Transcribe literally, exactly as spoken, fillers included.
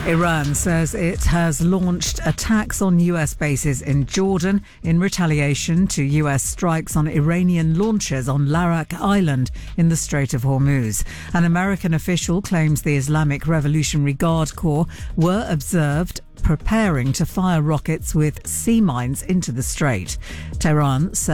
Iran says it has launched attacks on U S bases in Jordan in retaliation to U S strikes on Iranian launchers on Larak Island in the Strait of Hormuz. An American official claims the Islamic Revolutionary Guard Corps were observed preparing to fire rockets with sea mines into the strait. Tehran said